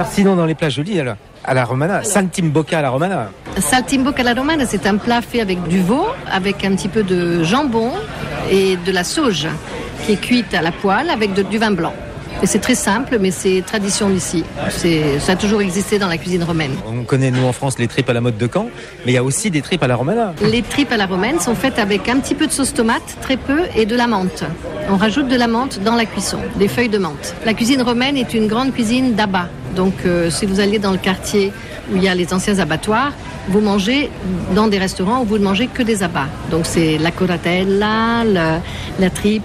Sinon, dans les plats jolis, alors, à la romana, saltimbocca à la romana. Saltimbocca alla romana, c'est un plat fait avec du veau, avec un petit peu de jambon et de la sauge qui est cuite à la poêle avec du vin blanc. Et c'est très simple, mais c'est tradition d'ici. Ça a toujours existé dans la cuisine romaine. On connaît, nous, en France, les tripes à la mode de Caen, mais il y a aussi des tripes à la romana. Les tripes à la romaine sont faites avec un petit peu de sauce tomate, très peu, et de la menthe. On rajoute de la menthe dans la cuisson, des feuilles de menthe. La cuisine romaine est une grande cuisine d'abat. Donc, si vous allez dans le quartier où il y a les anciens abattoirs, vous mangez dans des restaurants où vous ne mangez que des abats. Donc, c'est la coratella, la tripe,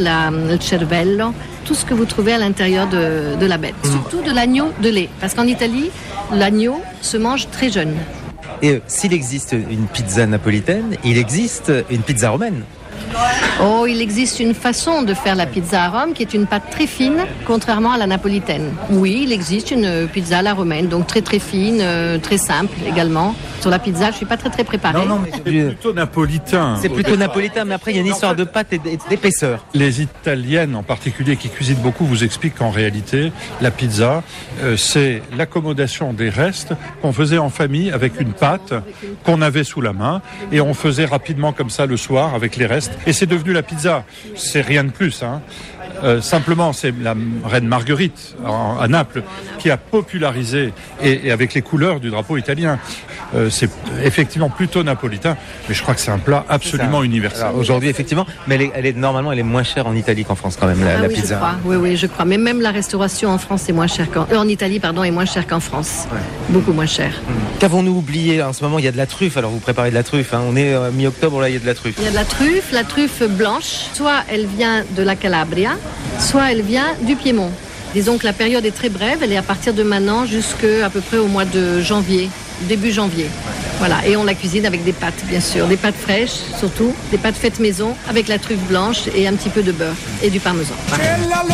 le cervello, tout ce que vous trouvez à l'intérieur de la bête. Surtout de l'agneau de lait. Parce qu'en Italie, l'agneau se mange très jeune. Et s'il existe une pizza napolitaine, il existe une pizza romaine. Oh, il existe une façon de faire la pizza à Rome qui est une pâte très fine, contrairement à la napolitaine. Oui, il existe une pizza à la romaine, donc très très fine, très simple également. Sur la pizza, je suis pas très préparée. Non, mais c'est plutôt napolitain. C'est plutôt napolitain, mais après il y a une histoire de pâte et d'épaisseur. Les Italiennes en particulier qui cuisinent beaucoup vous expliquent qu'en réalité, la pizza, c'est l'accommodation des restes qu'on faisait en famille avec une pâte qu'on avait sous la main et on faisait rapidement comme ça le soir avec les restes. Et c'est devenu la pizza. C'est rien de plus, hein. Simplement, c'est la reine Marguerite à Naples qui a popularisé et avec les couleurs du drapeau italien. C'est effectivement plutôt napolitain, mais je crois que c'est un plat absolument universel. Alors, aujourd'hui, effectivement, mais normalement, elle est moins chère en Italie qu'en France quand même, la oui, pizza. Oui, je crois. Mais même la restauration en France est moins chère en Italie, est moins chère qu'en France. Ouais. Beaucoup moins cher. Qu'avons-nous oublié? En ce moment, il y a de la truffe. Alors, vous préparez de la truffe. Hein. On est mi-octobre, là, il y a de la truffe. Il y a de la truffe blanche. Soit elle vient de la Calabria, soit elle vient du Piémont. Disons que la période est très brève, elle est à partir de maintenant jusqu'à peu près au mois de janvier, début janvier. Voilà, et on la cuisine avec des pâtes, bien sûr, des pâtes fraîches surtout, des pâtes faites maison avec la truffe blanche et un petit peu de beurre et du parmesan.